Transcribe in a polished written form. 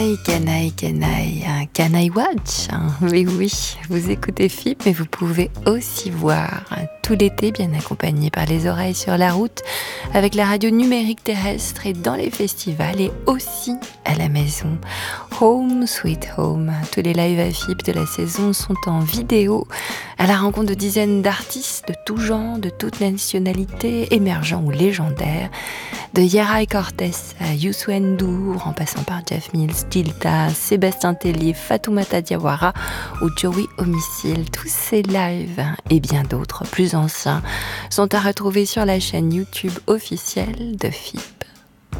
Canaille, un Canaille Watch. Oui, vous écoutez FIP, mais vous pouvez aussi voir tout l'été bien accompagné par les oreilles sur la route, avec la radio numérique terrestre et dans les festivals et aussi à la maison. Home Sweet Home. Tous les lives à FIP de la saison sont en vidéo, à la rencontre de dizaines d'artistes de tout genre, de toute nationalité, émergents ou légendaires, de Yera et Cortés à Youssou N'Dour, en passant par Jeff Mills, Gilda, Sébastien Tellier, Fatoumata Diawara ou Joey Homicile. Tous ces lives et bien d'autres plus anciens sont à retrouver sur la chaîne YouTube officielle de FIP.